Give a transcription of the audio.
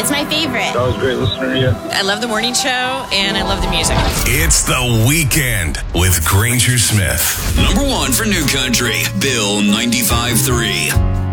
It's my favorite. Always great listening to you. I love the morning show, and I love the music. It's The Weekend with Granger Smith. Number one for New Country, Bill 95.3.